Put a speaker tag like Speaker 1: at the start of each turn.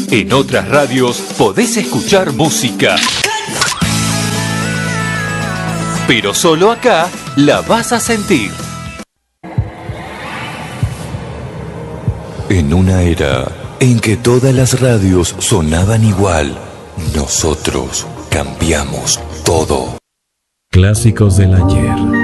Speaker 1: En otras radios podés escuchar música, pero solo acá la vas a sentir. En una era en que todas las radios sonaban igual, nosotros cambiamos todo.
Speaker 2: Clásicos del ayer.